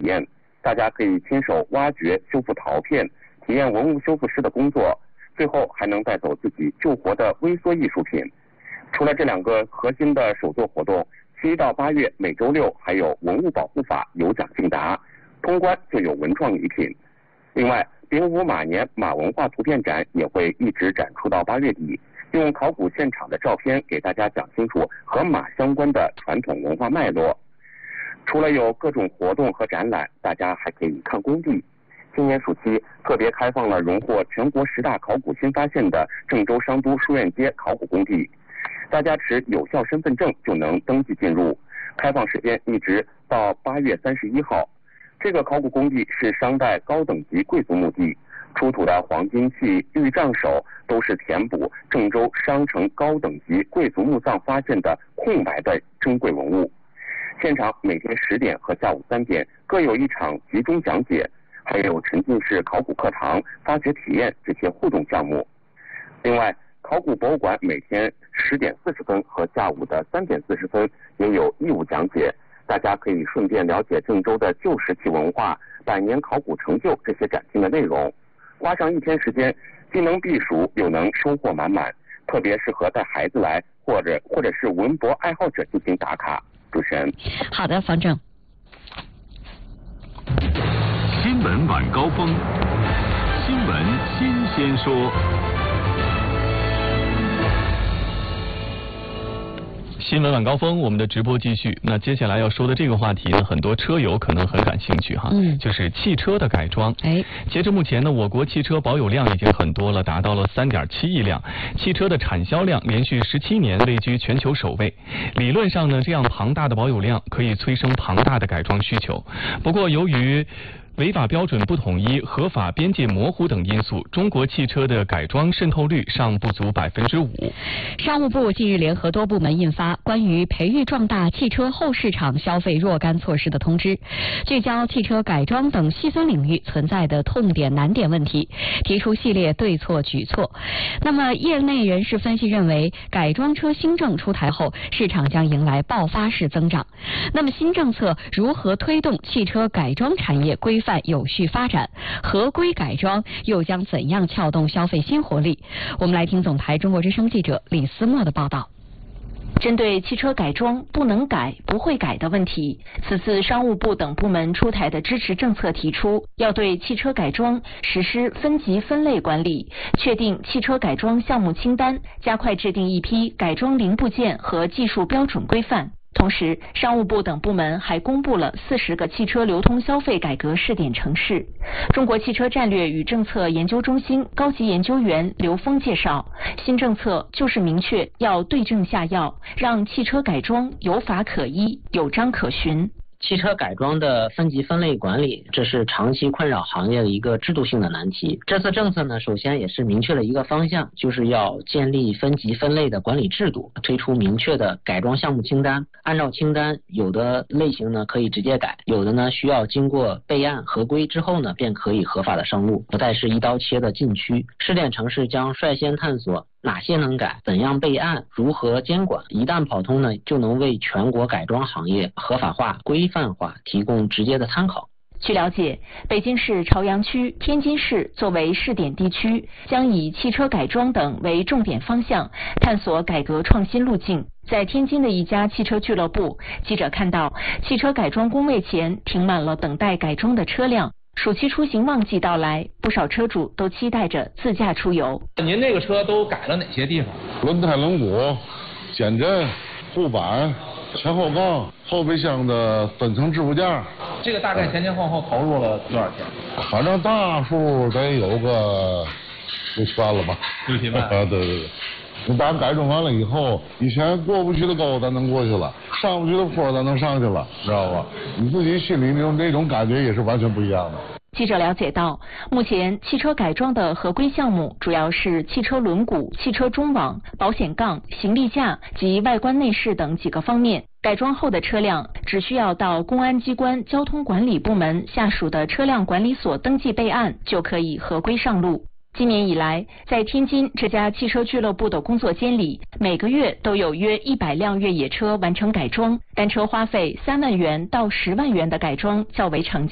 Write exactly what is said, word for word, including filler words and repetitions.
体验，大家可以亲手挖掘、修复陶片，体验文物修复师的工作，最后还能带走自己救活的微缩艺术品。除了这两个核心的手作活动，七到八月每周六还有文物保护法有奖竞答，通关就有文创礼品。另外，丙午马年马文化图片展也会一直展出到八月底，用考古现场的照片给大家讲清楚和马相关的传统文化脉络。除了有各种活动和展览，大家还可以看工地。今年暑期特别开放了荣获全国十大考古新发现的郑州商都书院街考古工地，大家持有效身份证就能登记进入，开放时间一直到八月三十一号。这个考古工地是商代高等级贵族墓地，出土的黄金器、玉杖首都是填补郑州商城高等级贵族墓葬发现的空白的珍贵文物。现场每天十点和下午三点各有一场集中讲解，还有沉浸式考古课堂、发掘体验这些互动项目。另外，考古博物馆每天十点四十分和下午的三点四十分也有义务讲解，大家可以顺便了解郑州的旧石器文化、百年考古成就这些展厅的内容。花上一天时间，既能避暑又能收获满满，特别适合带孩子来或者或者是文博爱好者进行打卡。主持人， 好的，方正。 新闻晚高峰，新闻新鲜说。 新闻晚高峰，我们的直播继续。那接下来要说的这个话题呢，很多车友可能很感兴趣哈，嗯，就是汽车的改装。哎，截至目前呢，我国汽车保有量已经很多了，达到了三点七亿辆，汽车的产销量连续十七年位居全球首位。理论上呢，这样庞大的保有量可以催生庞大的改装需求。不过由于违法标准不统一、合法边界模糊等因素，中国汽车的改装渗透率尚不足百分之五。 商务部近日联合多部门印发关于培育壮大汽车后市场消费若干措施的通知，聚焦汽车改装等细分领域存在的痛点难点问题，提出系列对措举措。那么，业内人士分析认为，改装车新政出台后，市场将迎来爆发式增长。那么，新政策如何推动汽车改装产业规范有序发展？合规改装又将怎样撬动消费新活力？我们来听总台中国之声记者李思墨的报道。 针对汽车改装不能改、不会改的问题，此次商务部等部门出台的支持政策提出，要对汽车改装实施分级分类管理，确定汽车改装项目清单，加快制定一批改装零部件和技术标准规范。同时，商务部等部门还公布了四十个汽车流通消费改革试点城市。中国汽车战略与政策研究中心高级研究员刘峰介绍，新政策就是明确要对症下药，让汽车改装有法可依、有章可循。 汽车改装的分级分类管理，这是长期困扰行业的一个制度性的难题。这次政策呢，首先也是明确了一个方向，就是要建立分级分类的管理制度，推出明确的改装项目清单。按照清单，有的类型呢可以直接改，有的呢需要经过备案合规之后呢，便可以合法的上路，不再是一刀切的禁区。试点城市将率先探索哪些能改，怎样备案，如何监管，一旦跑通呢，就能为全国改装行业合法化、规范化提供直接的参考。 据了解，北京市朝阳区、天津市作为试点地区，将以汽车改装等为重点方向，探索改革创新路径。在天津的一家汽车俱乐部，记者看到汽车改装工位前停满了等待改装的车辆。暑期出行旺季到来，不少车主都期待着自驾出游。 您这个车都改了哪些地方？ 轮胎、轮毂、减震、护板、前后杠、后备箱的分层支付架。 这个大概前前后后投入了多少钱？ 反正大数得有个六七万了吧？ 六七万。 啊，对对对。你把改装完了以后，以前过不去的沟咱能过去了，上不去的坡咱能上去了，知道吧？你自己心里那种那种感觉也是完全不一样的。 记者了解到，目前汽车改装的合规项目主要是汽车轮毂、汽车中网、保险杠、行李架及外观内饰等几个方面。改装后的车辆只需要到公安机关交通管理部门下属的车辆管理所登记备案，就可以合规上路。今年以来，在天津这家汽车俱乐部的工作间里，每个月都有约一百辆越野车完成改装，单车花费三万元到十万元的改装较为常见。